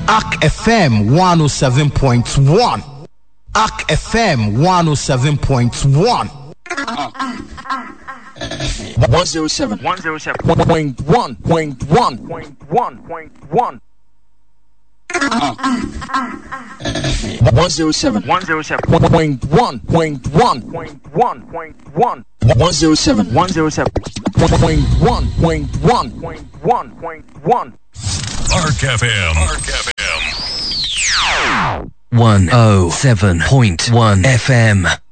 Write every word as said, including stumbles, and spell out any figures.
A C F M one oh seven point one. A C F M one oh seven point one. one oh seven. one oh seven point one. Point one. Point one. Point one. one oh seven. one oh seven point one. Point one. Point one. Point one. one oh seven. one oh seven point one. Point one. Point one. Point one. Arc F M. Arc F M. one oh seven point one F M.